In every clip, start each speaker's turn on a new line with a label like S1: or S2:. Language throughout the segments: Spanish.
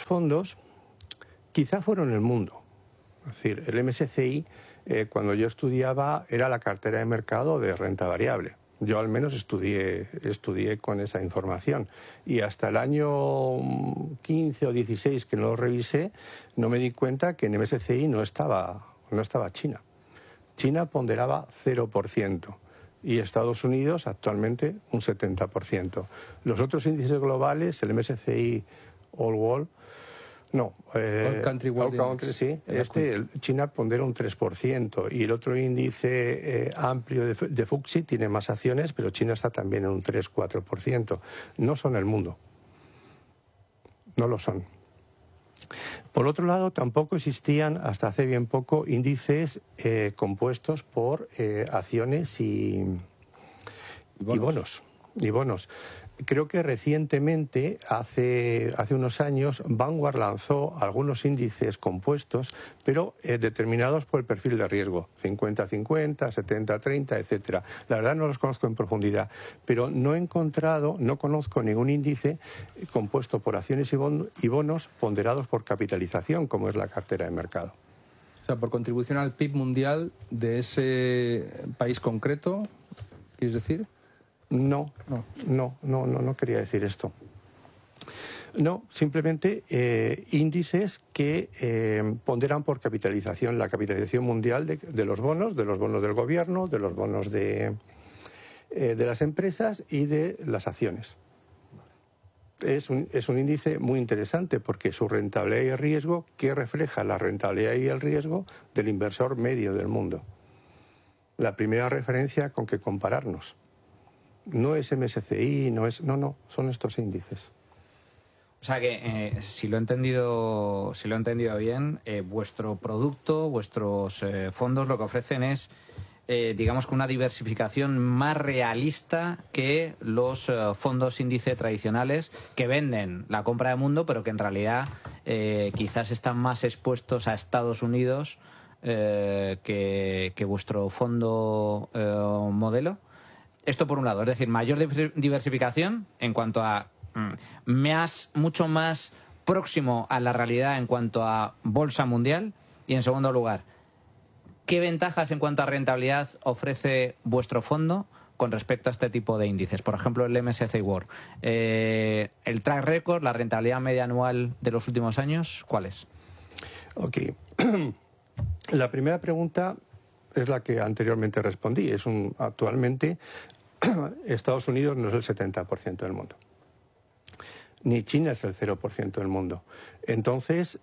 S1: fondos quizá fueron el mundo. Es decir, el MSCI, cuando yo estudiaba, era la cartera de mercado de renta variable. Yo al menos estudié con esa información. Y hasta el año 15 o 16, que no lo revisé, no me di cuenta que en MSCI no estaba China. China ponderaba 0%. Y Estados Unidos actualmente un 70%. Los otros índices globales, el MSCI All World, no,
S2: All Country World
S1: Country, sí, China pondera un 3%, y el otro índice amplio de FTSE tiene más acciones, pero China está también en un 3-4%. No son el mundo, no lo son. Por otro lado, tampoco existían hasta hace bien poco índices compuestos por acciones y bonos. Creo que recientemente, hace unos años, Vanguard lanzó algunos índices compuestos, pero determinados por el perfil de riesgo, 50-50, 70-30, etcétera. La verdad no los conozco en profundidad, pero no conozco ningún índice compuesto por acciones y bonos ponderados por capitalización, como es la cartera de mercado.
S2: O sea, por contribución al PIB mundial de ese país concreto, ¿quieres decir?
S1: No quería decir esto. No, simplemente índices que ponderan por capitalización, la capitalización mundial de los bonos del gobierno, de los bonos de las empresas y de las acciones. Es un índice muy interesante porque su rentabilidad y el riesgo, que refleja la rentabilidad y el riesgo del inversor medio del mundo. La primera referencia con que compararnos. No es MSCI, no, son estos índices.
S3: O sea que, si lo he entendido bien, vuestro producto, vuestros fondos lo que ofrecen es, digamos que una diversificación más realista que los fondos índice tradicionales que venden la compra de mundo, pero que en realidad quizás están más expuestos a Estados Unidos que vuestro fondo modelo. Esto por un lado, es decir, mayor diversificación en cuanto a mucho más próximo a la realidad en cuanto a bolsa mundial, y en segundo lugar, ¿qué ventajas en cuanto a rentabilidad ofrece vuestro fondo con respecto a este tipo de índices? Por ejemplo, el MSCI World. El track record, la rentabilidad media anual de los últimos años, ¿cuál es?
S1: Ok. La primera pregunta es la que anteriormente respondí. Actualmente Estados Unidos no es el 70% del mundo. Ni China es el 0% del mundo. Entonces,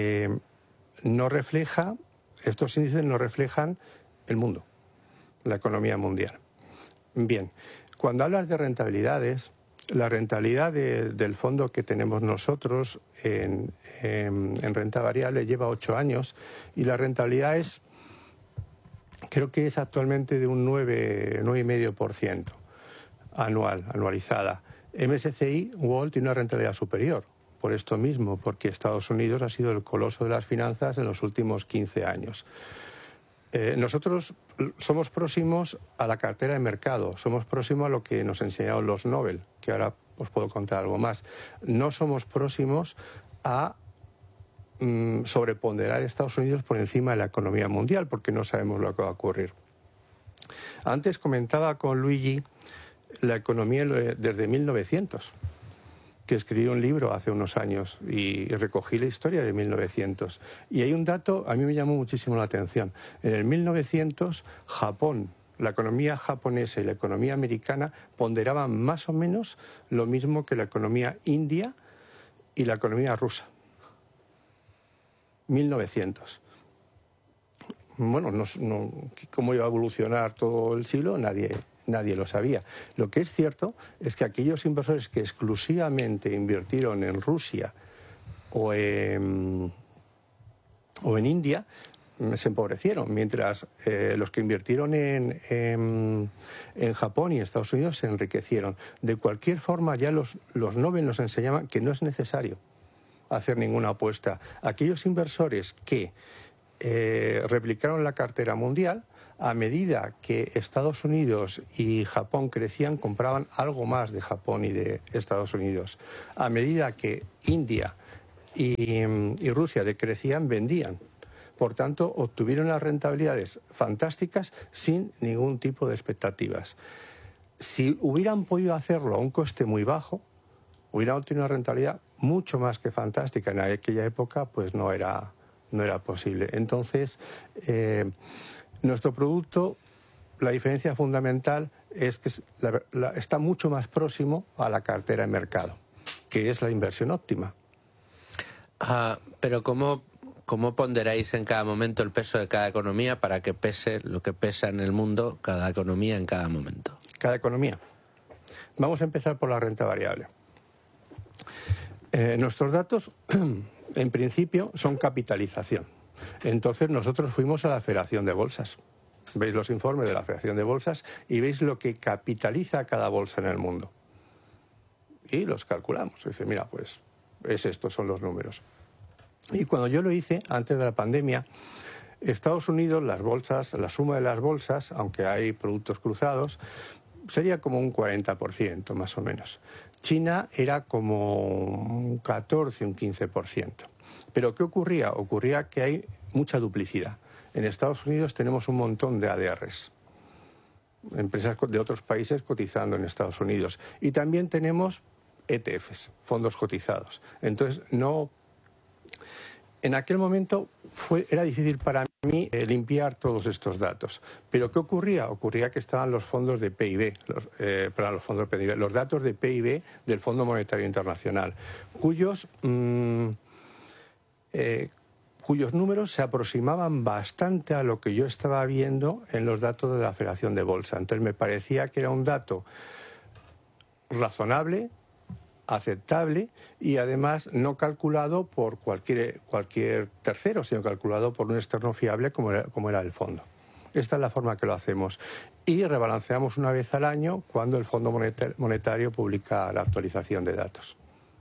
S1: estos índices no reflejan el mundo, la economía mundial. Bien, cuando hablas de rentabilidades, la rentabilidad del fondo que tenemos nosotros en renta variable lleva 8 años y la rentabilidad creo que es actualmente de un 9,5% anualizada. MSCI World tiene una rentabilidad superior, por esto mismo, porque Estados Unidos ha sido el coloso de las finanzas en los últimos 15 años. Nosotros somos próximos a la cartera de mercado, somos próximos a lo que nos enseñaron los Nobel, que ahora os puedo contar algo más. No somos próximos a sobreponderar Estados Unidos por encima de la economía mundial, porque no sabemos lo que va a ocurrir. Antes comentaba con Luigi la economía desde 1900, que escribí un libro hace unos años y recogí la historia de 1900. Y hay un dato, a mí me llamó muchísimo la atención. En el 1900, Japón, la economía japonesa y la economía americana ponderaban más o menos lo mismo que la economía india y la economía rusa. 1900. Bueno, cómo iba a evolucionar todo el siglo, nadie lo sabía. Lo que es cierto es que aquellos inversores que exclusivamente invirtieron en Rusia o en India se empobrecieron, mientras los que invirtieron en Japón y Estados Unidos se enriquecieron. De cualquier forma, ya los Nobel nos enseñaban que no es necesario hacer ninguna apuesta. Aquellos inversores que replicaron la cartera mundial, a medida que Estados Unidos y Japón crecían, compraban algo más de Japón y de Estados Unidos. A medida que India y Rusia decrecían, vendían. Por tanto, obtuvieron las rentabilidades fantásticas sin ningún tipo de expectativas. Si hubieran podido hacerlo a un coste muy bajo, hubieran obtenido una rentabilidad mucho más que fantástica. En aquella época pues no era posible. Entonces, nuestro producto, la diferencia fundamental es que está mucho más próximo a la cartera de mercado, que es la inversión óptima.
S4: Pero ¿cómo ponderáis en cada momento el peso de cada economía para que pese lo que pesa en el mundo cada economía en cada momento?
S1: Cada economía. Vamos a empezar por la renta variable. Nuestros datos, en principio, son capitalización. Entonces, nosotros fuimos a la Federación de Bolsas. Veis los informes de la Federación de Bolsas y veis lo que capitaliza cada bolsa en el mundo. Y los calculamos. Dice, mira, pues estos son los números. Y cuando yo lo hice, antes de la pandemia, Estados Unidos, las bolsas, la suma de las bolsas, aunque hay productos cruzados, sería como un 40% más o menos. China era como un 14, un 15%. Pero ¿qué ocurría? Ocurría que hay mucha duplicidad. En Estados Unidos tenemos un montón de ADRs, empresas de otros países cotizando en Estados Unidos. Y también tenemos ETFs, fondos cotizados. Entonces, en aquel momento era difícil para mí limpiar todos estos datos. Pero ¿qué ocurría? Ocurría que estaban los fondos de PIB, los datos de PIB del Fondo Monetario Internacional, cuyos números se aproximaban bastante a lo que yo estaba viendo en los datos de la Federación de Bolsa. Entonces me parecía que era un dato razonable, aceptable y además no calculado por cualquier tercero, sino calculado por un externo fiable como era el fondo. Esta es la forma que lo hacemos. Y rebalanceamos una vez al año cuando el Fondo Monetario publica la actualización de datos.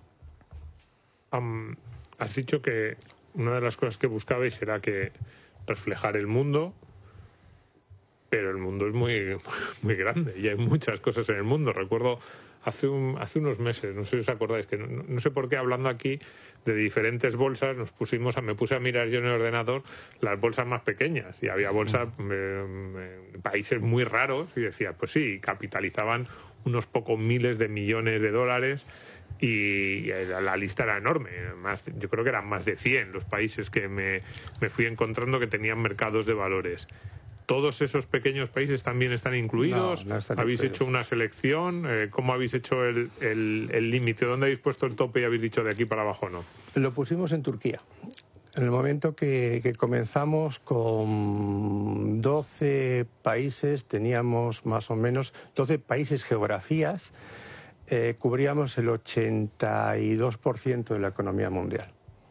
S5: Has dicho que una de las cosas que buscabais era que reflejar el mundo, pero el mundo es muy, muy grande y hay muchas cosas en el mundo. Recuerdo hace unos meses, no sé si os acordáis, que no sé por qué hablando aquí de diferentes bolsas me puse a mirar yo en el ordenador las bolsas más pequeñas y había bolsas países muy raros y decía, pues sí, capitalizaban unos pocos miles de millones de dólares y la lista era enorme. Yo creo que eran más de 100 los países que me fui encontrando que tenían mercados de valores. ¿Todos esos pequeños países también están incluidos?
S1: No están
S5: ¿Habéis
S1: incluidos.
S5: hecho una selección? ¿Cómo habéis hecho el límite? ¿Dónde habéis puesto el tope y habéis dicho de aquí para abajo no?
S1: Lo pusimos en Turquía. En el momento que comenzamos con 12 países, teníamos más o menos 12 países, geografías, cubríamos el 82% de la economía mundial.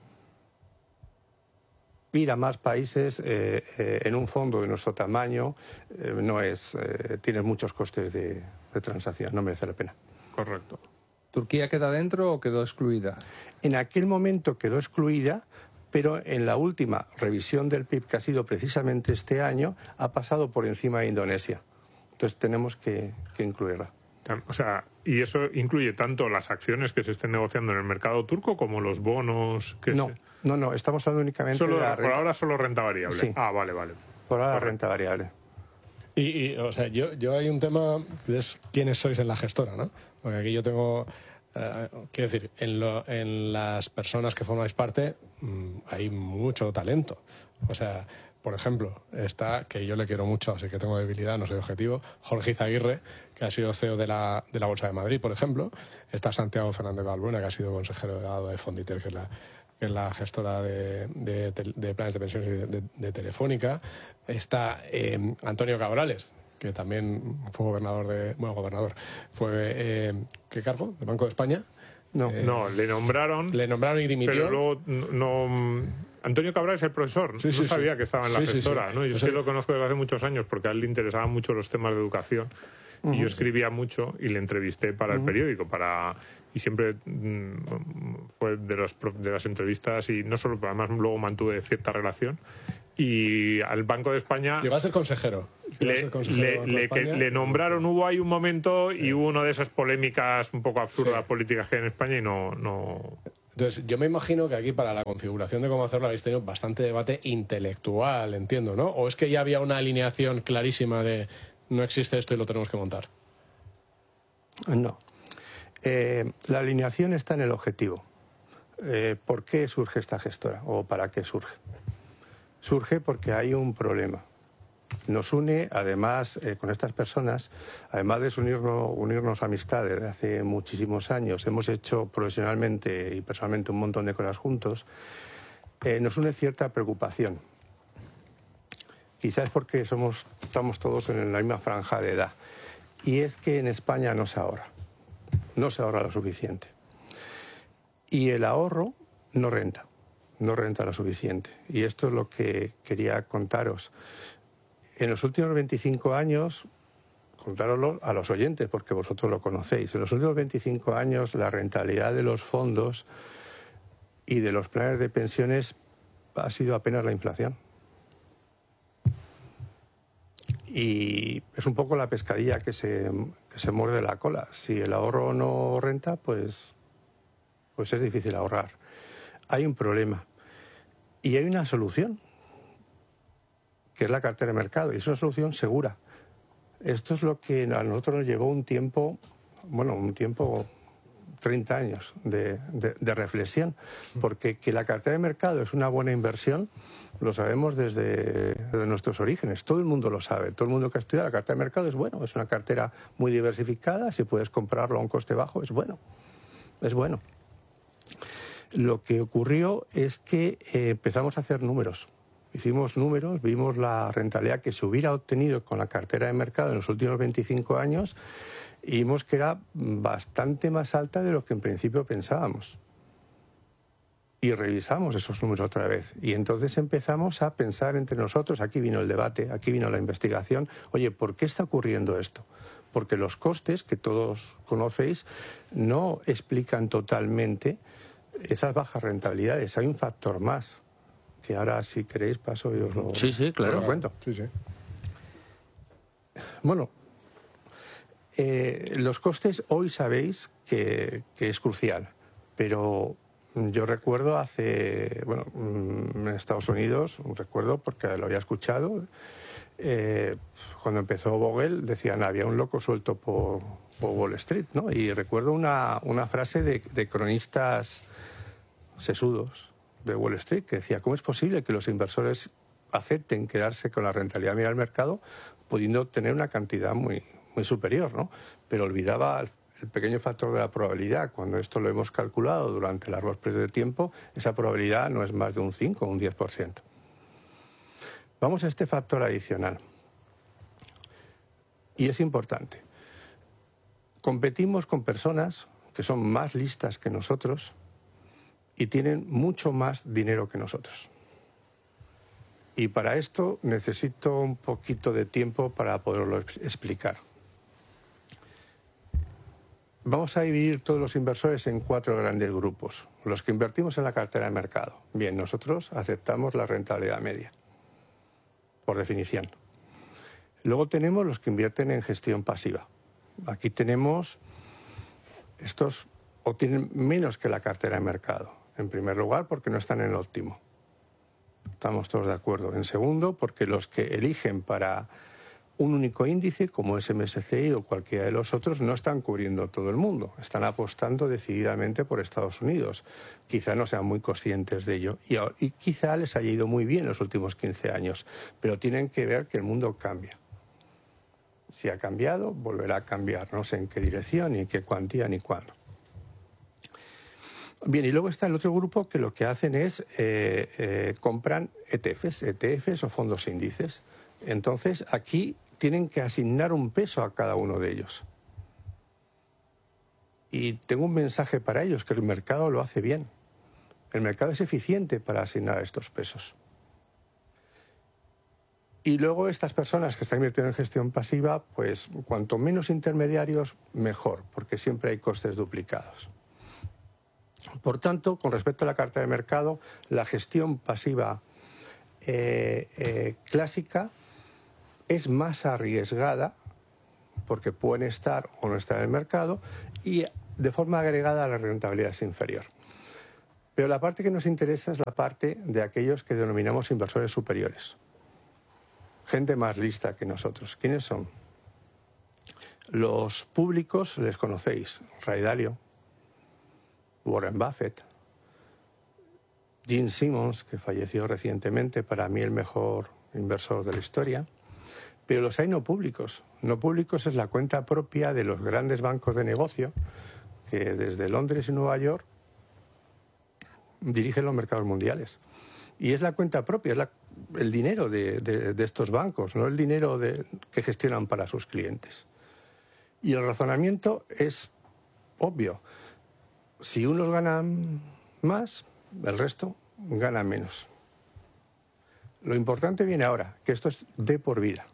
S1: Ir a más países en un fondo de nuestro tamaño tiene muchos costes de transacción, no merece la pena.
S5: Correcto.
S2: ¿Turquía queda dentro o quedó excluida?
S1: En aquel momento quedó excluida, pero en la última revisión del PIB, que ha sido precisamente este año, ha pasado por encima de Indonesia. Entonces tenemos que incluirla.
S5: O sea, y eso incluye tanto las acciones que se estén negociando en el mercado turco como los bonos que
S1: No, estamos hablando únicamente
S5: solo,
S1: de la
S5: por ahora solo renta variable.
S1: Sí.
S5: Ah, vale.
S1: Por ahora la renta variable.
S6: Y o sea, yo hay un tema que es quiénes sois en la gestora, ¿no? Porque aquí yo tengo, quiero decir, en las personas que formáis parte hay mucho talento. O sea, por ejemplo, está, que yo le quiero mucho, así que tengo debilidad, no soy objetivo, Jorge Izaguirre, que ha sido CEO de la Bolsa de Madrid, por ejemplo. Está Santiago Fernández Balbuena, que ha sido consejero delegado de Fonditel, que es la gestora de planes de pensiones de Telefónica. Está Antonio Cabrales, que también fue gobernador. ¿Qué cargo? ¿De Banco de España?
S5: No, le nombraron
S6: y dimitió.
S5: Pero luego no. Antonio Cabral es el profesor.
S6: Sí,
S5: no sabía que estaba en la gestora.
S6: Sí.
S5: ¿No? Yo es que lo conozco desde hace muchos años porque a él le interesaban mucho los temas de educación. Y yo escribía mucho y le entrevisté para el periódico. Y siempre fue de las entrevistas y no solo, pero además luego mantuve cierta relación. Y al Banco de España
S6: Llegó a ser consejero.
S5: Le nombraron, hubo ahí un momento y hubo una de esas polémicas un poco absurdas políticas que hay en España y no.
S6: Entonces, yo me imagino que aquí para la configuración de cómo hacerlo habéis tenido bastante debate intelectual, entiendo, ¿no? ¿O es que ya había una alineación clarísima de no existe esto y lo tenemos que montar?
S1: No. La alineación está en el objetivo. ¿Por qué surge esta gestora o para qué surge? Surge porque hay un problema. Nos une, además, con estas personas, además de unirnos amistad desde hace muchísimos años, hemos hecho profesionalmente y personalmente un montón de cosas juntos, nos une cierta preocupación. Quizás porque estamos todos en la misma franja de edad. Y es que en España no se ahorra lo suficiente. Y el ahorro no renta lo suficiente. Y esto es lo que quería contaros. En los últimos 25 años, contároslo a los oyentes, porque vosotros lo conocéis, en los últimos 25 años la rentabilidad de los fondos y de los planes de pensiones ha sido apenas la inflación. Y es un poco la pescadilla que se muerde la cola. Si el ahorro no renta, pues es difícil ahorrar. Hay un problema y hay una solución, que es la cartera de mercado, y es una solución segura. Esto es lo que a nosotros nos llevó un tiempo, 30 años de reflexión, porque que la cartera de mercado es una buena inversión, lo sabemos desde nuestros orígenes. Todo el mundo lo sabe. Todo el mundo que ha estudiado la cartera de mercado es bueno. Es una cartera muy diversificada. Si puedes comprarlo a un coste bajo, es bueno. Es bueno. Lo que ocurrió es que empezamos a hacer números. Hicimos números, vimos la rentabilidad que se hubiera obtenido con la cartera de mercado en los últimos 25 años y vimos que era bastante más alta de lo que en principio pensábamos. Y revisamos esos números otra vez. Y entonces empezamos a pensar entre nosotros, aquí vino el debate, aquí vino la investigación, oye, ¿por qué está ocurriendo esto? Porque los costes, que todos conocéis, no explican totalmente esas bajas rentabilidades. Hay un factor más, que ahora si queréis paso y os lo,
S4: claro.
S1: os lo cuento.
S6: Sí.
S1: Bueno, los costes hoy sabéis que es crucial, pero yo recuerdo en Estados Unidos, recuerdo porque lo había escuchado, cuando empezó Bogle decían había un loco suelto por Wall Street, ¿no? Y recuerdo una frase de cronistas sesudos de Wall Street que decía, ¿cómo es posible que los inversores acepten quedarse con la rentabilidad media del mercado pudiendo tener una cantidad muy superior, ¿no? Pero olvidaba el pequeño factor de la probabilidad. Cuando esto lo hemos calculado durante largos periodos de tiempo, esa probabilidad no es más de un 5 o un 10%. Vamos a este factor adicional. Y es importante. Competimos con personas que son más listas que nosotros y tienen mucho más dinero que nosotros. Y para esto necesito un poquito de tiempo para poderlo explicar. Vamos a dividir todos los inversores en 4 grandes grupos. Los que invertimos en la cartera de mercado. Bien, nosotros aceptamos la rentabilidad media, por definición. Luego tenemos los que invierten en gestión pasiva. Aquí tenemos estos obtienen menos que la cartera de mercado. En primer lugar, porque no están en el óptimo. Estamos todos de acuerdo. En segundo, porque los que eligen para un único índice, como es MSCI o cualquiera de los otros, no están cubriendo todo el mundo. Están apostando decididamente por Estados Unidos. Quizá no sean muy conscientes de ello. Y quizá les haya ido muy bien los últimos 15 años. Pero tienen que ver que el mundo cambia. Si ha cambiado, volverá a cambiar. No sé en qué dirección, ni en qué cuantía, ni cuándo. Bien, y luego está el otro grupo que lo que hacen es compran ETFs o fondos índices. Entonces, aquí tienen que asignar un peso a cada uno de ellos. Y tengo un mensaje para ellos, que el mercado lo hace bien. El mercado es eficiente para asignar estos pesos. Y luego estas personas que están invirtiendo en gestión pasiva, pues cuanto menos intermediarios, mejor, porque siempre hay costes duplicados. Por tanto, con respecto a la cartera de mercado, la gestión pasiva clásica es más arriesgada porque pueden estar o no estar en el mercado y de forma agregada la rentabilidad es inferior. Pero la parte que nos interesa es la parte de aquellos que denominamos inversores superiores. Gente más lista que nosotros. ¿Quiénes son? Los públicos les conocéis. Ray Dalio, Warren Buffett, Gene Simmons, que falleció recientemente, para mí el mejor inversor de la historia. Pero los hay no públicos. No públicos es la cuenta propia de los grandes bancos de negocio que desde Londres y Nueva York dirigen los mercados mundiales. Y es la cuenta propia, es el dinero de estos bancos, no el dinero que gestionan para sus clientes. Y el razonamiento es obvio. Si unos ganan más, el resto gana menos. Lo importante viene ahora, que esto es de por vida.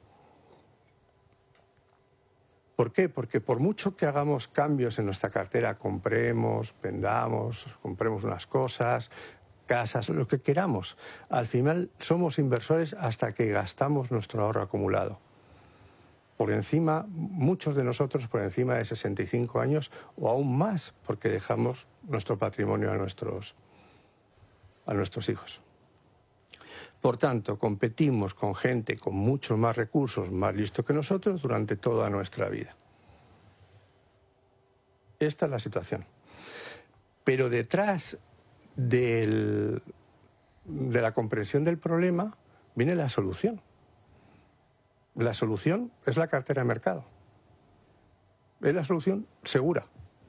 S1: ¿Por qué? Porque por mucho que hagamos cambios en nuestra cartera, compremos, vendamos, compremos unas cosas, casas, lo que queramos, al final somos inversores hasta que gastamos nuestro ahorro acumulado. Por encima, muchos de nosotros por encima de 65 años o aún más, porque dejamos nuestro patrimonio a nuestros hijos. Por tanto, competimos con gente con muchos más recursos, más listo que nosotros, durante toda nuestra vida. Esta es la situación. Pero detrás de la comprensión del problema viene la solución. La solución es la cartera de mercado. Es la solución segura.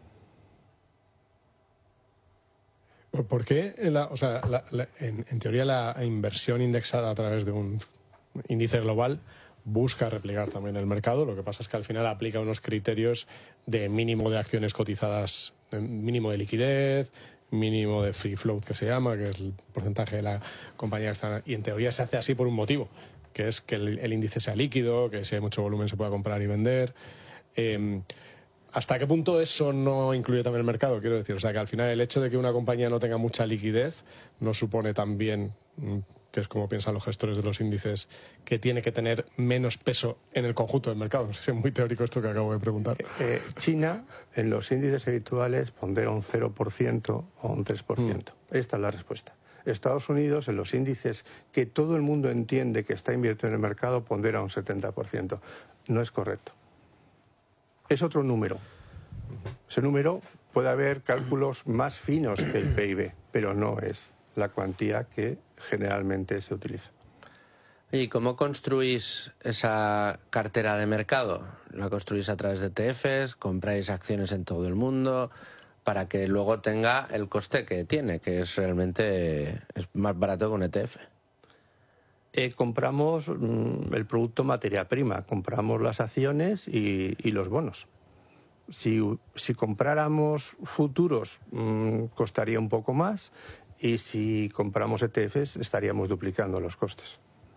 S6: ¿Por qué en teoría la inversión indexada a través de un índice global busca replicar también el mercado? Lo que pasa es que al final aplica unos criterios de mínimo de acciones cotizadas, mínimo de liquidez, mínimo de free float, que se llama, que es el porcentaje de la compañía que está. Y en teoría se hace así por un motivo, que es que el índice sea líquido, que si hay mucho volumen se pueda comprar y vender. ¿Hasta qué punto eso no incluye también el mercado? Quiero decir, o sea, que al final el hecho de que una compañía no tenga mucha liquidez no supone también, que es como piensan los gestores de los índices, que tiene que tener menos peso en el conjunto del mercado. No sé si es muy teórico esto que acabo de preguntar.
S1: China, en los índices habituales, pondera un 0% o un 3%. Esta es la respuesta. Estados Unidos, en los índices que todo el mundo entiende que está invirtiendo en el mercado, pondera un 70%. No es correcto. Es otro número. Ese número puede haber cálculos más finos que el PIB, pero no es la cuantía que generalmente se utiliza.
S4: ¿Y cómo construís esa cartera de mercado? ¿La construís a través de ETFs? ¿Compráis acciones en todo el mundo? Para que luego tenga el coste que tiene, que es realmente más barato que un ETF.
S1: Compramos el producto materia prima, compramos las acciones y los bonos. Si compráramos futuros costaría un poco más, y si compramos ETFs estaríamos duplicando los costes.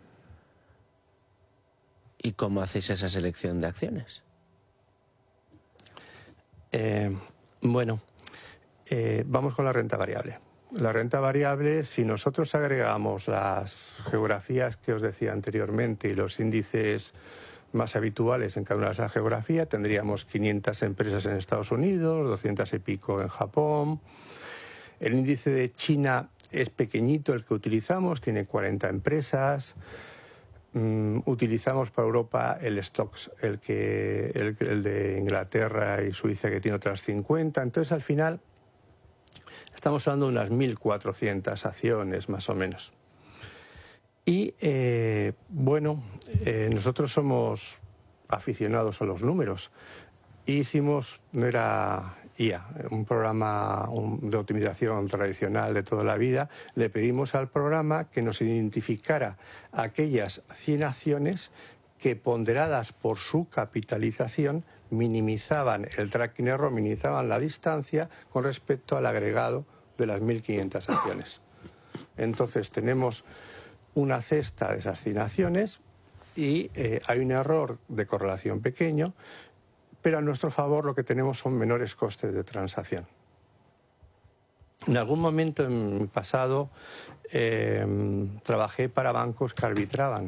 S4: ¿Y cómo hacéis esa selección de acciones?
S1: Vamos con la renta variable. La renta variable, si nosotros agregamos las geografías que os decía anteriormente y los índices más habituales en cada una de esas geografías, tendríamos 500 empresas en Estados Unidos, 200 y pico en Japón. El índice de China es pequeñito, el que utilizamos, tiene 40 empresas. Utilizamos para Europa el Stoxx, el de Inglaterra y Suiza, que tiene otras 50. Entonces, al final, estamos hablando de unas 1.400 acciones, más o menos. Y, nosotros somos aficionados a los números. No era IA, un programa de optimización tradicional de toda la vida. Le pedimos al programa que nos identificara aquellas 100 acciones que, ponderadas por su capitalización, minimizaban el tracking error, minimizaban la distancia con respecto al agregado de las 1.500 acciones. Entonces tenemos una cesta de esas 100 acciones y hay un error de correlación pequeño, pero a nuestro favor lo que tenemos son menores costes de transacción. En algún momento en mi pasado trabajé para bancos que arbitraban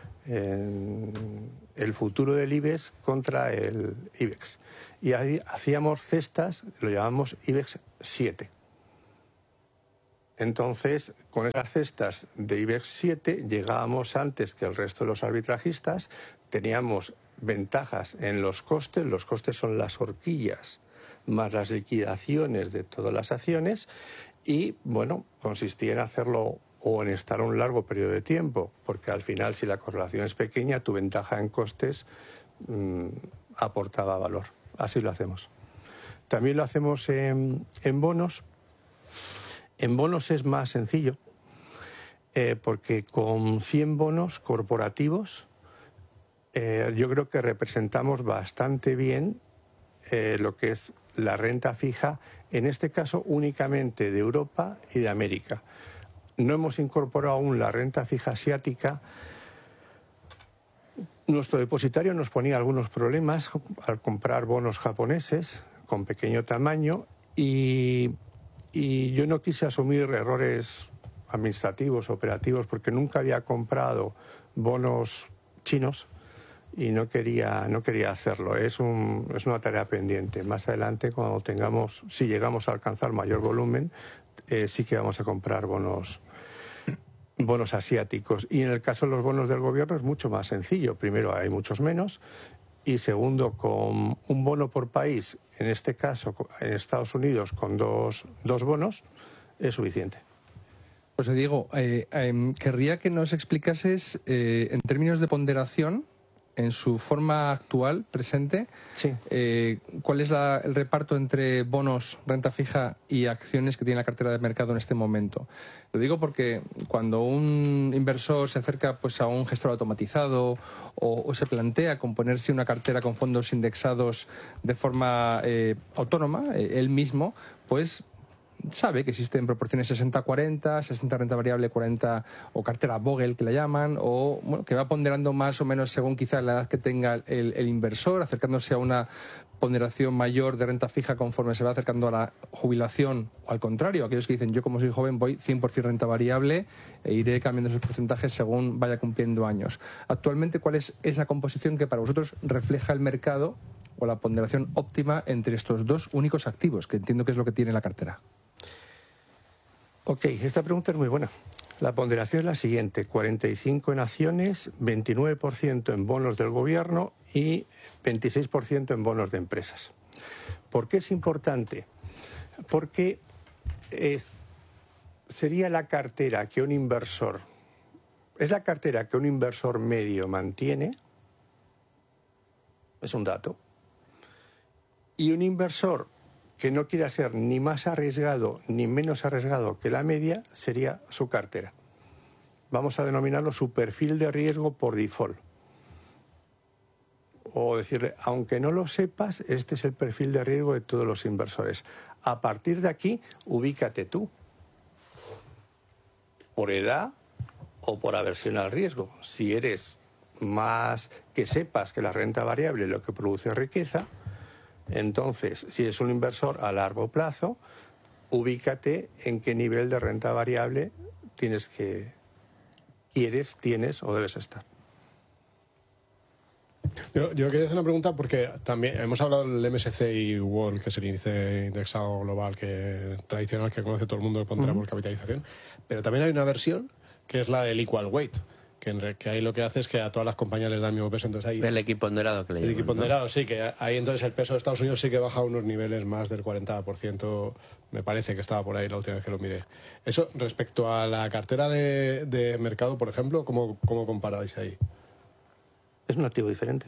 S1: el futuro del IBEX contra el IBEX. Y ahí hacíamos cestas, lo llamamos IBEX 7. Entonces, con esas cestas de IBEX 7 llegábamos antes que el resto de los arbitrajistas, teníamos ventajas en los costes son las horquillas más las liquidaciones de todas las acciones y, bueno, consistía en hacerlo o en estar un largo periodo de tiempo, porque al final si la correlación es pequeña, tu ventaja en costes aportaba valor. Así lo hacemos. También lo hacemos en bonos. En bonos es más sencillo, porque con 100 bonos corporativos yo creo que representamos bastante bien lo que es la renta fija, en este caso únicamente de Europa y de América. No hemos incorporado aún la renta fija asiática. Nuestro depositario nos ponía algunos problemas al comprar bonos japoneses con pequeño tamaño y yo no quise asumir errores administrativos, operativos, porque nunca había comprado bonos chinos y no quería hacerlo. Es una tarea pendiente. Más adelante, cuando si llegamos a alcanzar mayor volumen, sí que vamos a comprar bonos asiáticos. Y en el caso de los bonos del gobierno es mucho más sencillo. Primero, hay muchos menos. Y segundo, con un bono por país, en este caso en Estados Unidos con dos bonos, es suficiente.
S2: Pues Diego, querría que nos explicases en términos de ponderación, en su forma actual, presente,
S1: sí.
S2: ¿Cuál es el reparto entre bonos, renta fija y acciones que tiene la cartera de mercado en este momento? Lo digo porque cuando un inversor se acerca pues, a un gestor automatizado o se plantea componerse una cartera con fondos indexados de forma autónoma, él mismo, pues sabe que existen proporciones 60-40, 60 renta variable, 40 o cartera Vogel que la llaman, o bueno, que va ponderando más o menos según quizá la edad que tenga el inversor, acercándose a una ponderación mayor de renta fija conforme se va acercando a la jubilación, o al contrario, aquellos que dicen yo como soy joven voy 100% renta variable e iré cambiando esos porcentajes según vaya cumpliendo años. Actualmente, ¿cuál es esa composición que para vosotros refleja el mercado o la ponderación óptima entre estos dos únicos activos, que entiendo que es lo que tiene la cartera?
S1: Ok, esta pregunta es muy buena. La ponderación es la siguiente: 45 en acciones, 29% en bonos del gobierno y 26% en bonos de empresas. ¿Por qué es importante? Porque sería la cartera que un inversor, es la cartera que un inversor medio mantiene, es un dato, y un inversor que no quiera ser ni más arriesgado ni menos arriesgado que la media, sería su cartera. Vamos a denominarlo su perfil de riesgo por default. O decirle, aunque no lo sepas, este es el perfil de riesgo de todos los inversores. A partir de aquí, ubícate tú. Por edad o por aversión al riesgo. Si eres más que sepas que la renta variable es lo que produce riqueza, entonces, si es un inversor a largo plazo, ubícate en qué nivel de renta variable tienes o debes estar.
S6: Yo quería hacer una pregunta porque también hemos hablado del MSCI World, que es el índice indexado global tradicional que conoce todo el mundo, que pondrá por capitalización, pero también hay una versión que es la del Equal Weight, que ahí lo que hace es que a todas las compañías les da el mismo peso. Entonces ahí,
S4: el equiponderado que le llaman.
S6: El equiponderado, ¿no? Sí, que ahí entonces el peso de Estados Unidos sí que baja a unos niveles más del 40%, me parece que estaba por ahí la última vez que lo miré. Eso, respecto a la cartera de mercado, por ejemplo, ¿cómo comparáis ahí?
S1: Es un activo diferente.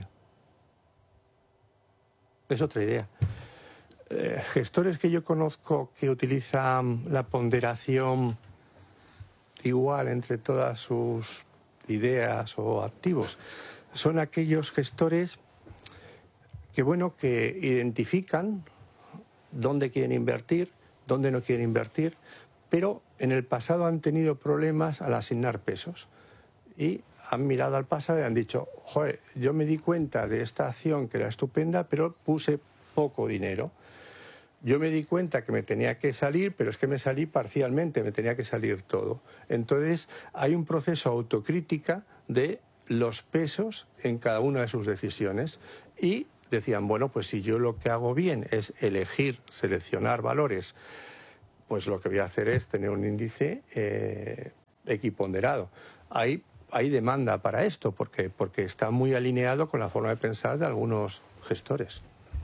S1: Es otra idea. Gestores que yo conozco que utilizan la ponderación igual entre todas sus ideas o activos son aquellos gestores que identifican dónde quieren invertir, dónde no quieren invertir, pero en el pasado han tenido problemas al asignar pesos y han mirado al pasado y han dicho, joder, yo me di cuenta de esta acción que era estupenda, pero puse poco dinero. Yo me di cuenta que me tenía que salir, pero es que me salí parcialmente, me tenía que salir todo. Entonces, hay un proceso autocrítica de los pesos en cada una de sus decisiones. Y decían, bueno, pues si yo lo que hago bien es elegir, seleccionar valores pues lo que voy a hacer es tener un índice equiponderado. Hay demanda para esto, porque está muy alineado con la forma de pensar de algunos gestores.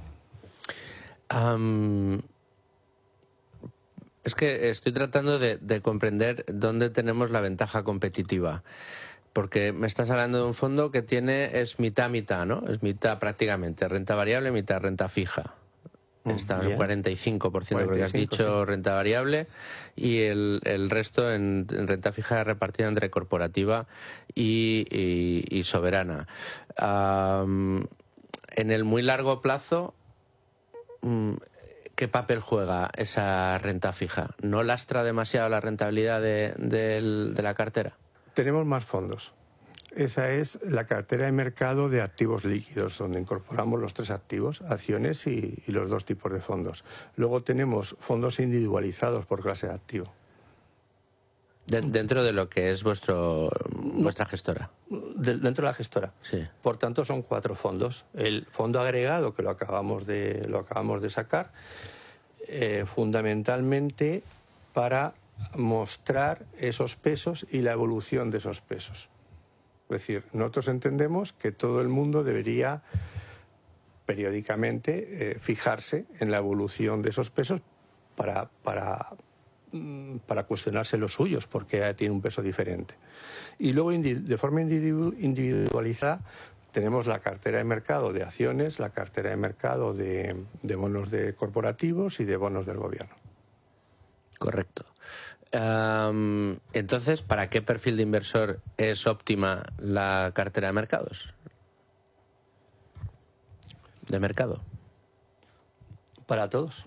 S4: Es que estoy tratando de comprender dónde tenemos la ventaja competitiva. Porque me estás hablando de un fondo que es mitad-mitad, ¿no? Es mitad prácticamente renta variable, mitad renta fija. Está en 45%, porque has dicho, sí, renta variable, y el resto en renta fija repartida entre corporativa y soberana. En el muy largo plazo, ¿qué papel juega esa renta fija? ¿No lastra demasiado la rentabilidad de la cartera?
S1: Tenemos más fondos. Esa es la cartera de mercado de activos líquidos, donde incorporamos los 3 activos, acciones y los 2 tipos de fondos. Luego tenemos fondos individualizados por clase de activo.
S4: Dentro de lo que es vuestra gestora.
S1: Dentro de la gestora.
S4: Sí.
S1: Por tanto, son 4 fondos. El fondo agregado, que lo acabamos de sacar, fundamentalmente para mostrar esos pesos y la evolución de esos pesos. Es decir, nosotros entendemos que todo el mundo debería periódicamente fijarse en la evolución de esos pesos para cuestionarse los suyos, porque tiene un peso diferente. Y luego, de forma individualizada, tenemos la cartera de mercado de acciones, la cartera de mercado de bonos de corporativos y de bonos del gobierno.
S4: Correcto. Entonces, ¿para qué perfil de inversor es óptima la cartera de mercados? ¿De mercado?
S1: Para todos.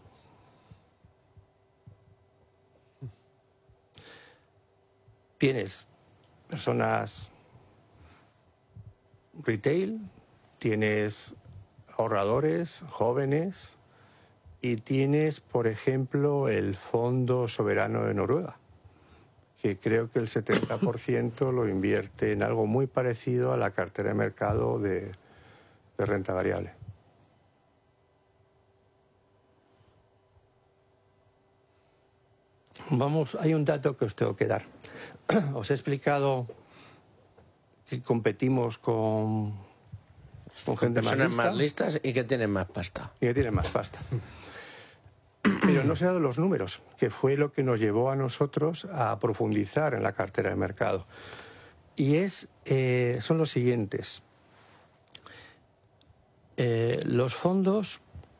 S1: Tienes personas retail, tienes ahorradores, jóvenes, y tienes, por ejemplo, el Fondo Soberano de Noruega, que creo que el 70% lo invierte en algo muy parecido a la cartera de mercado de renta variable. Hay un dato que os tengo que dar. Os he explicado que competimos con gente
S4: más listas y que tienen más pasta.
S1: Pero no se han dado los números, que fue lo que nos llevó a nosotros a profundizar en la cartera de mercado. Y son los siguientes. Los fondos...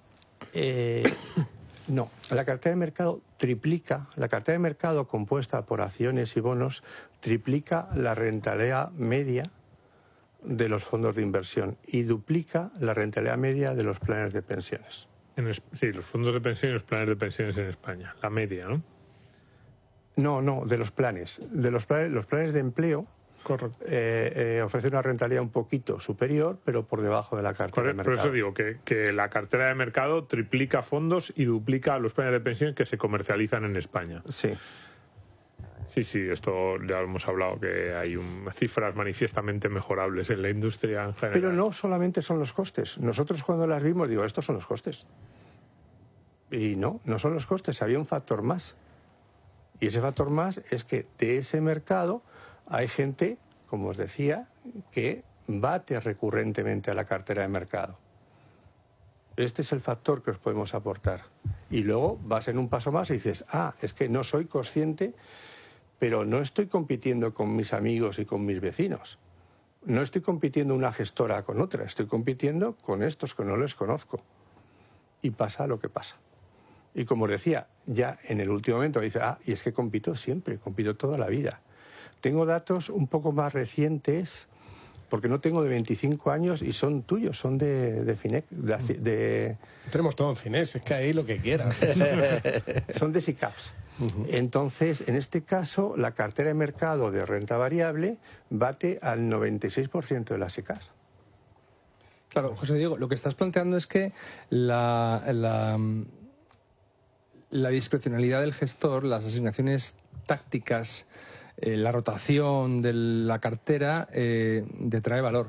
S1: no, la cartera de mercado triplica, la cartera de mercado compuesta por acciones y bonos triplica la rentabilidad media de los fondos de inversión y duplica la rentabilidad media de los planes de pensiones.
S5: Sí, los fondos de pensión y los planes de pensiones en España, la media, ¿no?
S1: No, de los planes. Los planes de empleo ofrecen una rentabilidad un poquito superior, pero por debajo de la cartera de mercado.
S5: Por eso digo que la cartera de mercado triplica fondos y duplica los planes de pensión que se comercializan en España.
S1: Sí.
S5: Sí, esto ya hemos hablado, que hay cifras manifiestamente mejorables en la industria en general.
S1: Pero no solamente son los costes. Nosotros cuando las vimos, digo, estos son los costes. Y no son los costes, había un factor más. Y ese factor más es que de ese mercado hay gente, como os decía, que bate recurrentemente a la cartera de mercado. Este es el factor que os podemos aportar. Y luego vas en un paso más y dices, es que no soy consciente, pero no estoy compitiendo con mis amigos y con mis vecinos. No estoy compitiendo una gestora con otra, estoy compitiendo con estos que no les conozco. Y pasa lo que pasa. Y como os decía, ya en el último momento dice, y es que compito siempre, compito toda la vida. Tengo datos un poco más recientes, porque no tengo de 25 años y son tuyos, son de Finec.
S6: Tenemos todo en Finec, es que ahí lo que quieras.
S1: Son de SICAPs. Entonces, en este caso, la cartera de mercado de renta variable bate al 96% de las SICAPs.
S2: Claro, José Diego, lo que estás planteando es que la discrecionalidad del gestor, las asignaciones tácticas, la rotación de la cartera detrae valor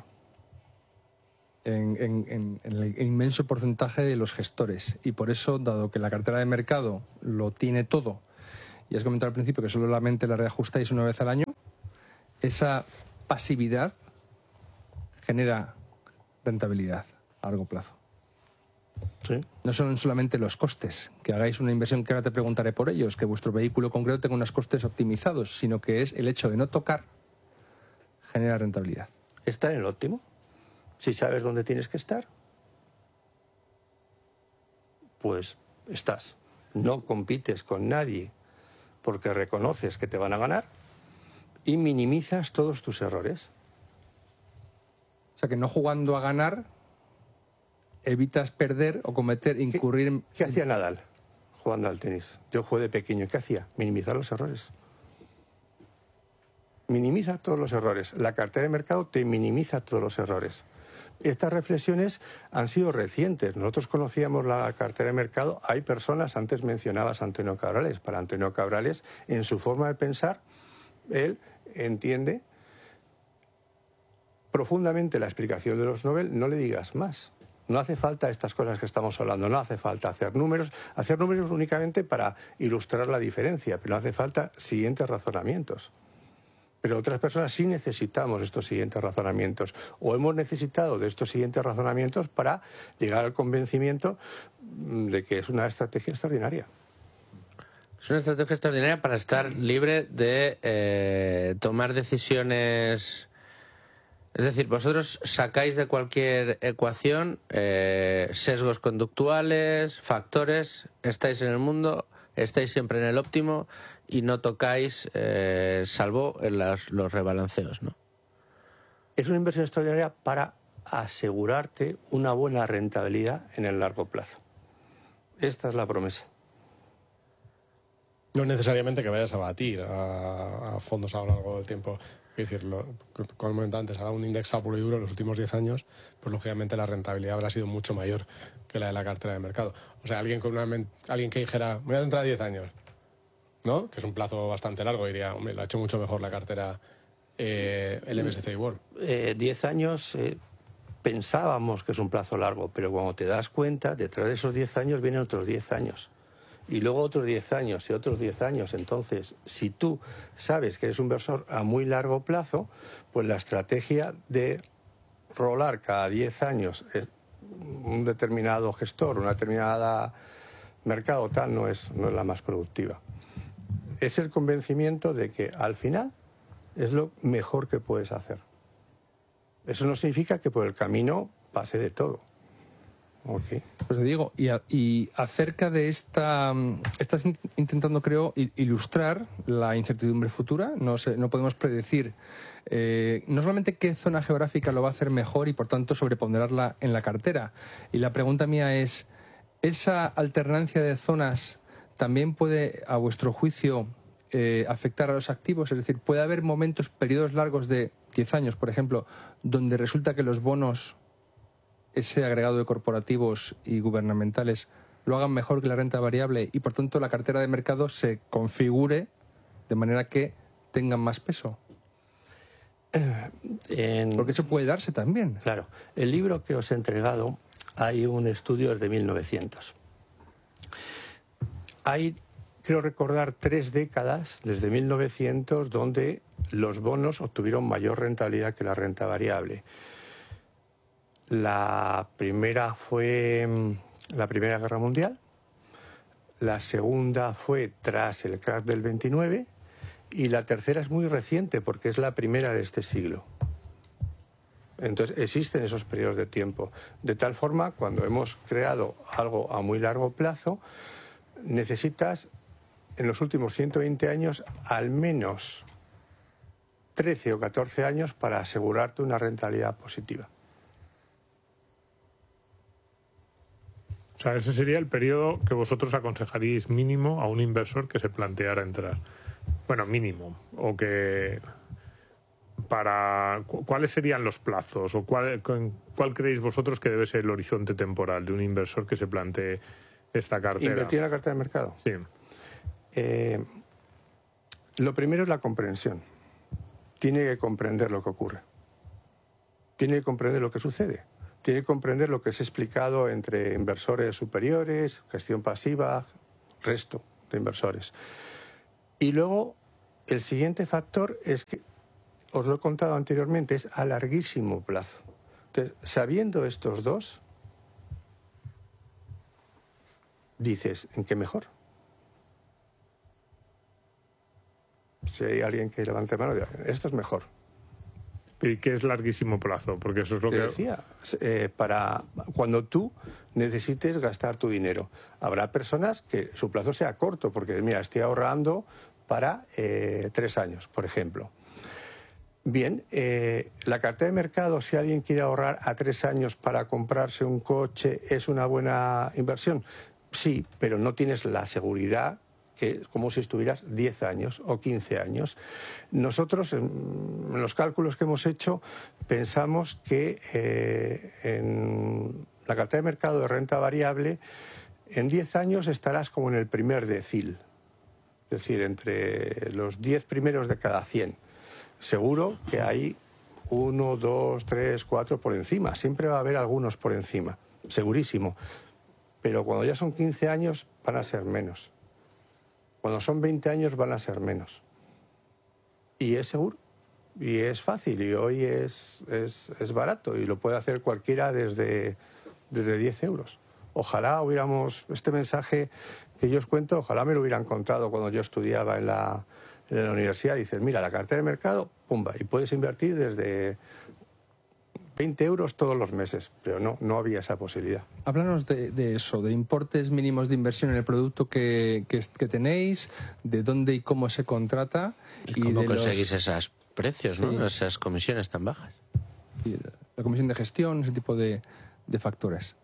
S2: en el inmenso porcentaje de los gestores. Y por eso, dado que la cartera de mercado lo tiene todo y has comentado al principio que solamente la reajustáis una vez al año, esa pasividad genera rentabilidad a largo plazo.
S1: Sí.
S2: No son solamente los costes, que hagáis una inversión, que ahora te preguntaré por ellos, que vuestro vehículo concreto tenga unos costes optimizados, sino que es el hecho de no tocar genera rentabilidad.
S1: Estar en el óptimo. Si sabes dónde tienes que estar, pues estás. No compites con nadie porque reconoces que te van a ganar y minimizas todos tus errores.
S2: O sea, que no jugando a ganar evitas perder o cometer, incurrir en...
S1: ¿Qué hacía Nadal jugando al tenis? Yo jugué de pequeño. ¿Qué hacía? Minimizar los errores. Minimiza todos los errores. La cartera de mercado te minimiza todos los errores. Estas reflexiones han sido recientes. Nosotros conocíamos la cartera de mercado. Hay personas, antes mencionabas a Antonio Cabrales. Para Antonio Cabrales, en su forma de pensar, él entiende profundamente la explicación de los Nobel. No le digas más. No hace falta estas cosas que estamos hablando, no hace falta hacer números únicamente para ilustrar la diferencia, pero no hace falta siguientes razonamientos. Pero otras personas sí necesitamos estos siguientes razonamientos, o hemos necesitado de estos siguientes razonamientos para llegar al convencimiento de que es una estrategia extraordinaria.
S4: Es una estrategia extraordinaria para estar libre de tomar decisiones. Es decir, vosotros sacáis de cualquier ecuación sesgos conductuales, factores, estáis en el mundo, estáis siempre en el óptimo y no tocáis, salvo en los rebalanceos, ¿no?
S1: Es una inversión extraordinaria para asegurarte una buena rentabilidad en el largo plazo. Esta es la promesa.
S6: No necesariamente que vayas a batir a fondos a lo largo del tiempo. Es decir, como comentaba antes, ahora un indexado puro y duro en los últimos 10 años, pues lógicamente la rentabilidad habrá sido mucho mayor que la de la cartera de mercado. O sea, alguien que dijera, voy a entrar a 10 años, ¿no? Que es un plazo bastante largo, diría, hombre, lo ha hecho mucho mejor la cartera, el MSCI World.
S1: 10 años pensábamos que es un plazo largo, pero cuando te das cuenta, detrás de esos 10 años vienen otros 10 años. Y luego otros 10 años y otros 10 años. Entonces, si tú sabes que eres un inversor a muy largo plazo, pues la estrategia de rolar cada 10 años un determinado gestor, una determinada mercado tal, no es la más productiva. Es el convencimiento de que al final es lo mejor que puedes hacer. Eso no significa que por el camino pase de todo. Okay.
S2: Pues te digo, y acerca de estás intentando, creo, ilustrar la incertidumbre futura. No podemos predecir no solamente qué zona geográfica lo va a hacer mejor y, por tanto, sobreponderarla en la cartera. Y la pregunta mía es, ¿esa alternancia de zonas también puede, a vuestro juicio, afectar a los activos? Es decir, ¿puede haber momentos, periodos largos de 10 años, por ejemplo, donde resulta que los bonos, ese agregado de corporativos y gubernamentales, lo hagan mejor que la renta variable y, por tanto, la cartera de mercado se configure de manera que tengan más peso? Porque eso puede darse también.
S1: Claro. El libro que os he entregado, hay un estudio desde 1900. Hay, creo recordar, 3 décadas, desde 1900, donde los bonos obtuvieron mayor rentabilidad que la renta variable. La primera fue la Primera Guerra Mundial, la segunda fue tras el crack del 29 y la tercera es muy reciente porque es la primera de este siglo. Entonces existen esos periodos de tiempo. De tal forma, cuando hemos creado algo a muy largo plazo, necesitas en los últimos 120 años al menos 13 o 14 años para asegurarte una rentabilidad positiva.
S5: O sea, ese sería el periodo que vosotros aconsejaríais mínimo a un inversor que se planteara entrar. Bueno, mínimo. O que ¿cuáles serían los plazos? ¿O cuál creéis vosotros que debe ser el horizonte temporal de un inversor que se plantee esta cartera?
S1: ¿Invertir en la cartera de mercado?
S5: Sí.
S1: Lo primero es la comprensión. Tiene que comprender lo que ocurre. Tiene que comprender lo que sucede. Tiene que comprender lo que es explicado entre inversores superiores, gestión pasiva, resto de inversores. Y luego, el siguiente factor es que, os lo he contado anteriormente, es a larguísimo plazo. Entonces, sabiendo estos dos, dices, ¿en qué mejor? Si hay alguien que levante mano, diga, esto es mejor.
S5: ¿Y qué es larguísimo plazo? Porque eso es lo
S1: Te
S5: que...
S1: decía, para cuando tú necesites gastar tu dinero. Habrá personas que su plazo sea corto, porque mira, estoy ahorrando para 3 años, por ejemplo. Bien, la cartera de mercado, si alguien quiere ahorrar a 3 años para comprarse un coche, ¿es una buena inversión? Sí, pero no tienes la seguridad que es como si estuvieras 10 años o 15 años. Nosotros, en los cálculos que hemos hecho, pensamos que en la cartera de mercado de renta variable, en 10 años estarás como en el primer decil, es decir, entre los 10 primeros de cada 100. Seguro que hay 1, 2, 3, 4 por encima. Siempre va a haber algunos por encima, segurísimo. Pero cuando ya son 15 años van a ser menos. Cuando son 20 años van a ser menos. Y es seguro. Y es fácil. Y hoy es barato. Y lo puede hacer cualquiera desde 10 euros. Ojalá hubiéramos... Este mensaje que yo os cuento, ojalá me lo hubieran contado cuando yo estudiaba en la universidad. Dices, mira, la cartera de mercado, pumba. Y puedes invertir desde 20 euros todos los meses, pero no había esa posibilidad.
S2: Háblanos de eso, de importes mínimos de inversión en el producto que tenéis, de dónde y cómo se contrata.
S4: ¿Y cómo conseguís esos precios,
S2: sí,
S4: ¿no? Esas comisiones tan bajas?
S2: La comisión de gestión, ese tipo de factores.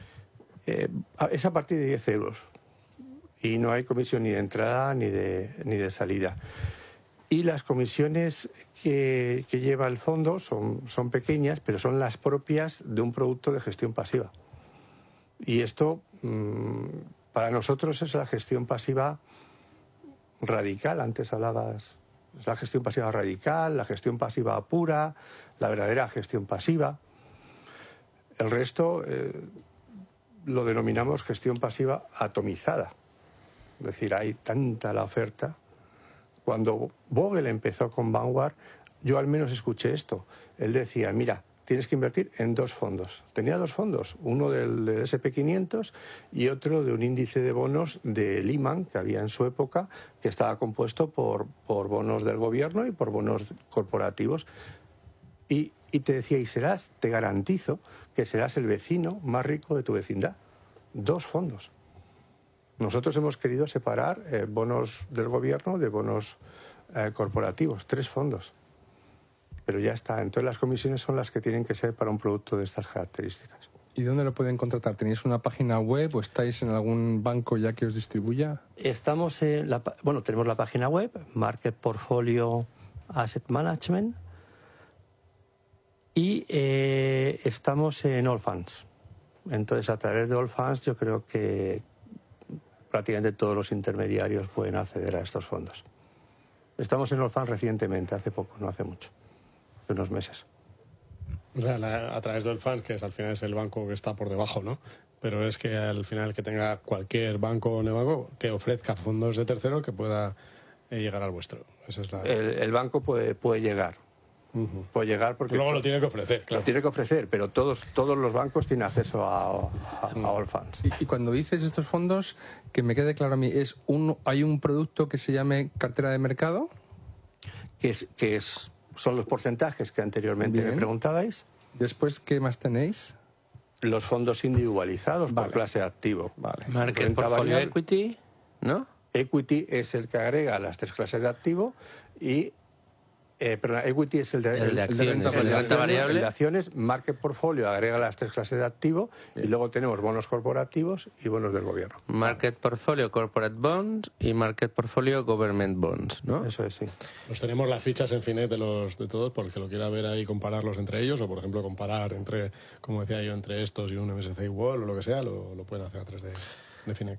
S1: Es a partir de 10 euros y no hay comisión ni de entrada ni de salida. Y las comisiones que lleva el fondo son pequeñas, pero son las propias de un producto de gestión pasiva. Y esto, para nosotros, es la gestión pasiva radical. Antes hablabas, es la gestión pasiva radical, la gestión pasiva pura, la verdadera gestión pasiva. El resto lo denominamos gestión pasiva atomizada. Es decir, hay tanta la oferta. Cuando Vogel empezó con Vanguard, yo al menos escuché esto. Él decía, mira, tienes que invertir en 2 fondos. Tenía 2 fondos, uno del SP500 y otro de un índice de bonos de Lehman, que había en su época, que estaba compuesto por bonos del gobierno y por bonos corporativos. Y te decía, te garantizo que serás el vecino más rico de tu vecindad. 2 fondos. Nosotros hemos querido separar bonos del gobierno de bonos corporativos, 3 fondos. Pero ya está. Entonces las comisiones son las que tienen que ser para un producto de estas características.
S2: ¿Y dónde lo pueden contratar? ¿Tenéis una página web o estáis en algún banco ya que os distribuya?
S1: Estamos tenemos la página web, Market Portfolio Asset Management, y estamos en Allfunds. Entonces, a través de Allfunds yo creo que prácticamente todos los intermediarios pueden acceder a estos fondos. Estamos en Allfunds recientemente, hace poco, no hace mucho, hace unos meses.
S6: O sea, a través del Allfunds, que al final es el banco que está por debajo, ¿no? Pero es que al final que tenga cualquier banco o neobanco que ofrezca fondos de tercero que pueda llegar al vuestro. Esa es
S1: el banco puede llegar. Puede llegar porque...
S6: Luego lo tiene que ofrecer, claro.
S1: Lo tiene que ofrecer, pero todos los bancos tienen acceso a Allfunds.
S2: Y cuando dices estos fondos, que me quede claro a mí, ¿hay un producto que se llame cartera de mercado?
S1: Son los porcentajes que anteriormente me preguntabais.
S2: Después, ¿qué más tenéis?
S1: Los fondos individualizados por clase de activo.
S2: Vale.
S4: Market Portfolio Equity, ¿no?
S1: Equity es el que agrega las 3 clases de activo y... Equity es el de
S4: renta variable.
S1: El de acciones. Market Portfolio agrega las 3 clases de activo. Bien. Y luego tenemos bonos corporativos y bonos del gobierno.
S4: Market Portfolio Corporate Bonds y Market Portfolio Government Bonds, ¿no?
S1: Eso es, sí.
S6: Pues tenemos las fichas en Finet de todos, por el que lo quiera ver ahí, compararlos entre ellos, o por ejemplo comparar como decía yo, entre estos y un MSCI World o lo que sea, lo pueden hacer a través de Finet.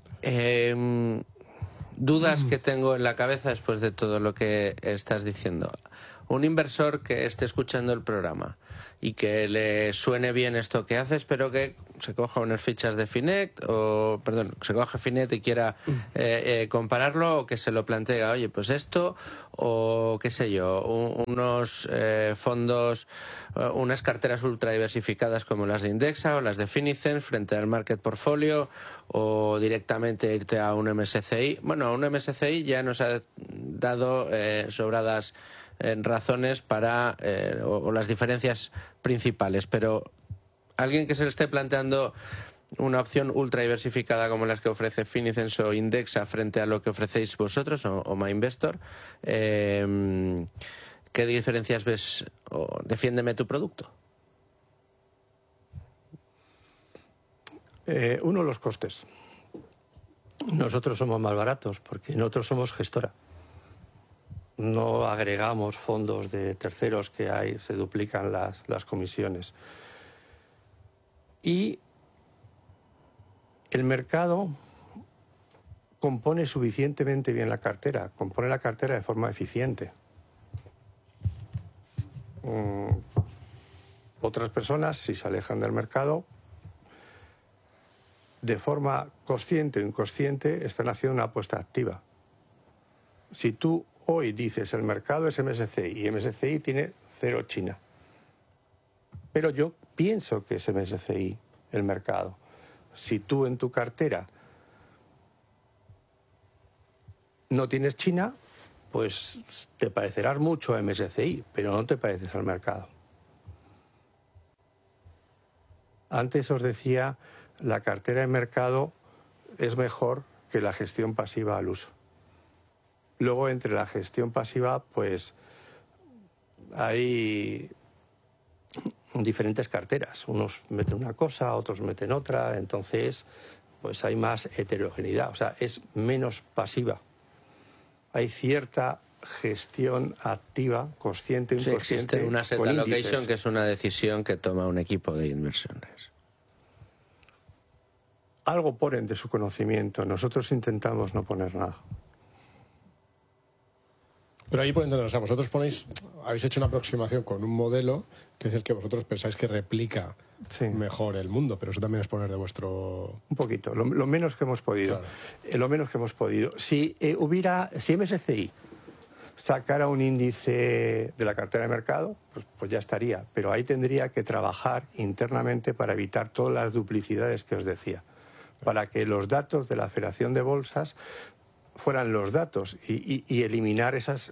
S4: Dudas que tengo en la cabeza después de todo lo que estás diciendo. Un inversor que esté escuchando el programa y que le suene bien esto que haces, pero que se coja unas fichas de Finet, o, perdón, se coja Finet y quiera compararlo, o que se lo plantee, oye, pues esto, o qué sé yo, unos fondos, unas carteras ultra diversificadas como las de Indexa o las de Finicens frente al Market Portfolio, o directamente irte a un MSCI. Bueno, a un MSCI ya nos ha dado sobradas razones para, o las diferencias principales, pero alguien que se le esté planteando una opción ultra diversificada como las que ofrece Finicens o Indexa frente a lo que ofrecéis vosotros o MyInvestor, ¿qué diferencias ves? O defiéndeme tu producto.
S1: Uno, los costes. Nosotros somos más baratos porque nosotros somos gestora. No agregamos fondos de terceros que hay, se duplican las comisiones. Y el mercado compone suficientemente bien la cartera, compone la cartera de forma eficiente. Otras personas, si se alejan del mercado, de forma consciente o inconsciente, están haciendo una apuesta activa. Si tú hoy dices el mercado es MSCI y MSCI tiene 0 China, pero yo pienso que es MSCI el mercado. Si tú en tu cartera no tienes China, pues te parecerás mucho a MSCI, pero no te pareces al mercado. Antes os decía, la cartera de mercado es mejor que la gestión pasiva al uso. Luego, entre la gestión pasiva, pues hay diferentes carteras. Unos meten una cosa, otros meten otra, entonces pues hay más heterogeneidad, o sea, es menos pasiva. Hay cierta gestión activa, consciente, inconsciente.
S4: Sí, existe una asset allocation, que es una decisión que toma un equipo de inversiones.
S1: Algo ponen de su conocimiento, nosotros intentamos no poner nada.
S6: Pero ahí por entender, o sea, vosotros habéis hecho una aproximación con un modelo que es el que vosotros pensáis que replica mejor el mundo, pero eso también es poner de vuestro...
S1: Un poquito, lo menos que hemos podido.
S6: Claro.
S1: Lo menos que hemos podido. Si MSCI sacara un índice de la cartera de mercado, pues ya estaría, pero ahí tendría que trabajar internamente para evitar todas las duplicidades que os decía, para que los datos de la Federación de Bolsas fueran los datos y eliminar esos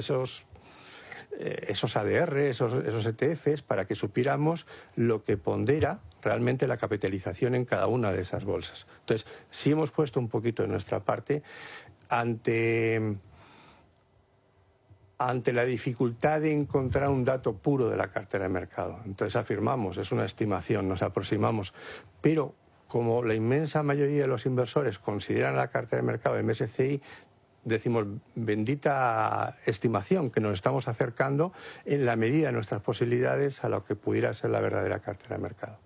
S1: ADR, esos ETFs, para que supiéramos lo que pondera realmente la capitalización en cada una de esas bolsas. Entonces, sí hemos puesto un poquito de nuestra parte ante la dificultad de encontrar un dato puro de la cartera de mercado. Entonces afirmamos, es una estimación, nos aproximamos, pero como la inmensa mayoría de los inversores consideran la cartera de mercado de MSCI, decimos, bendita estimación, que nos estamos acercando en la medida de nuestras posibilidades a lo que pudiera ser la verdadera cartera de mercado.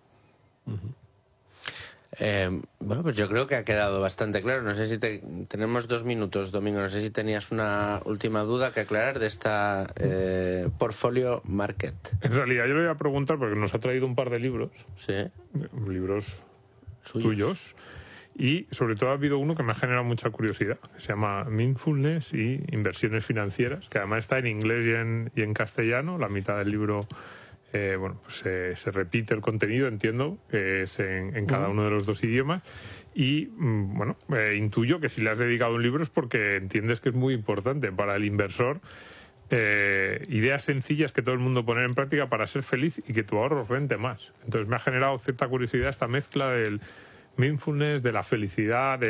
S4: Bueno, pues yo creo que ha quedado bastante claro. No sé si tenemos 2 minutos, Domingo. No sé si tenías una última duda que aclarar de esta portfolio market.
S5: En realidad yo le voy a preguntar, porque nos ha traído un par de libros.
S4: Sí.
S5: Libros suyos. Y sobre todo ha habido uno que me ha generado mucha curiosidad, que se llama Mindfulness y Inversiones Financieras, que además está en inglés y en castellano. La mitad del libro, se repite el contenido, entiendo, que es en cada uno de los 2 idiomas. Y, intuyo que si le has dedicado un libro es porque entiendes que es muy importante para el inversor. Ideas sencillas que todo el mundo pone en práctica para ser feliz y que tu ahorro rente más. Entonces me ha generado cierta curiosidad esta mezcla del mindfulness, de la felicidad,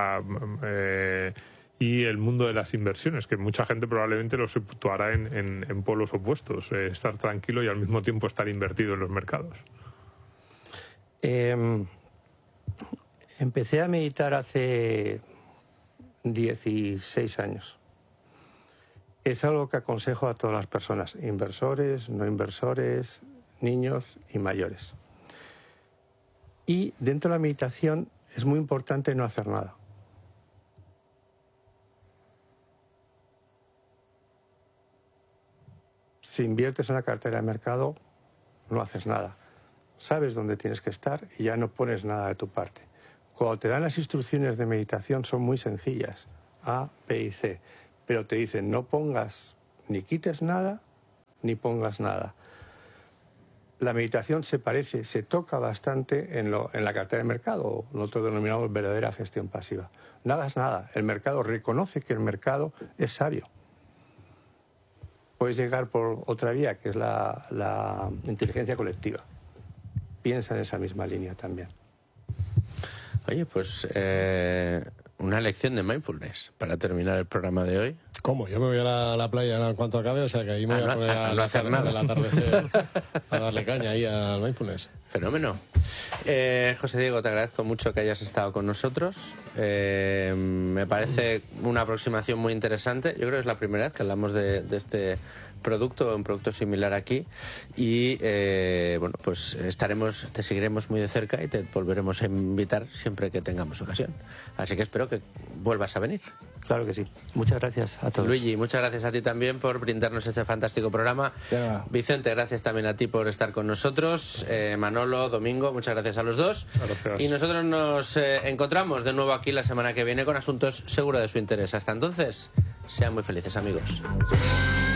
S5: y el mundo de las inversiones, que mucha gente probablemente lo situará en polos opuestos, estar tranquilo y al mismo tiempo estar invertido en los mercados.
S1: Empecé a meditar hace 16 años. Es algo que aconsejo a todas las personas, inversores, no inversores, niños y mayores. Y dentro de la meditación es muy importante no hacer nada. Si inviertes en la cartera de mercado, no haces nada. sabes dónde tienes que estar y ya no pones nada de tu parte. Cuando te dan las instrucciones de meditación son muy sencillas, A, B y C, pero te dicen no pongas, ni quites nada, ni pongas nada. La meditación se toca bastante en la cartera de mercado, nosotros denominamos verdadera gestión pasiva. No hagas nada, el mercado reconoce que el mercado es sabio. Puedes llegar por otra vía, que es la inteligencia colectiva. Piensa en esa misma línea también.
S4: Oye, pues una lección de mindfulness para terminar el programa de hoy.
S6: ¿Cómo? Yo me voy a la playa en cuanto acabe, o sea que ahí me voy a poner
S4: a no hacer nada.
S6: al atardecer a darle caña ahí al mindfulness.
S4: Fenómeno. José Diego, te agradezco mucho que hayas estado con nosotros. Me parece una aproximación muy interesante. Yo creo que es la primera vez que hablamos de este producto, un producto similar aquí. Y bueno, pues te seguiremos muy de cerca y te volveremos a invitar siempre que tengamos ocasión. Así que espero que vuelvas a venir.
S1: Claro que sí. Muchas gracias a todos.
S4: Luigi, muchas gracias a ti también por brindarnos este fantástico programa.
S2: Ya.
S4: Vicente, gracias también a ti por estar con nosotros. Manolo, Domingo, muchas gracias a los dos.
S5: Gracias.
S4: Y nosotros nos encontramos de nuevo aquí la semana que viene con asuntos seguro de su interés. Hasta entonces, sean muy felices, amigos.